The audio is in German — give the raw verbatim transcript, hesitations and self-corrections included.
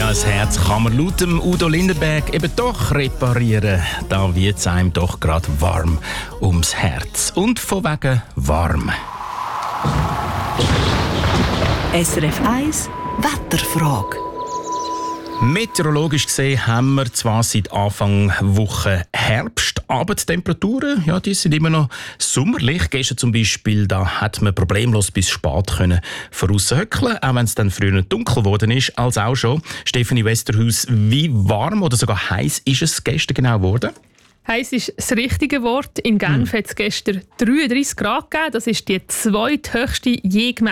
Ja, das Herz kann man laut dem Udo Lindenberg eben doch reparieren. Da wird es einem doch gerade warm ums Herz. Und von wegen warm. S R F eins Wetterfrage. Meteorologisch gesehen haben wir zwar seit Anfang Woche Herbst, aber die Temperaturen, ja, die sind immer noch sommerlich. Gestern zum Beispiel, da hat man problemlos bis spät können voraushöckeln, auch wenn es dann früher dunkel geworden ist, als auch schon. Stefanie Westerhaus, wie warm oder sogar heiß ist es gestern genau geworden? Heiß ist das richtige Wort. In Genf hm. hat es gestern dreiunddreissig Grad gegeben. Das ist die zweithöchste je gemessene